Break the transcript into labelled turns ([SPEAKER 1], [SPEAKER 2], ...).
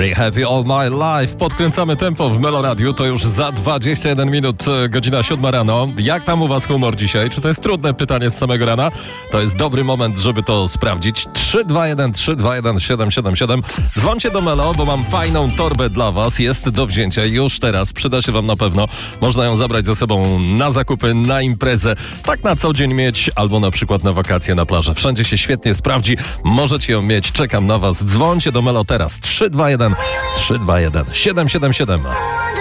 [SPEAKER 1] Very happy all my life. Podkręcamy tempo w Melo Radiu. To już za 21 minut, godzina 7 rano. Jak tam u was humor dzisiaj? Czy to jest trudne pytanie z samego rana? To jest dobry moment, żeby to sprawdzić. 321-321-777. Dzwońcie do Melo, bo mam fajną torbę dla was. Jest do wzięcia już teraz. Przyda się wam na pewno. Można ją zabrać ze sobą na zakupy, na imprezę. Tak na co dzień mieć, albo na przykład na wakacje na plażę. Wszędzie się świetnie sprawdzi. Możecie ją mieć. Czekam na was. Dzwońcie do Melo teraz. 321-321-777.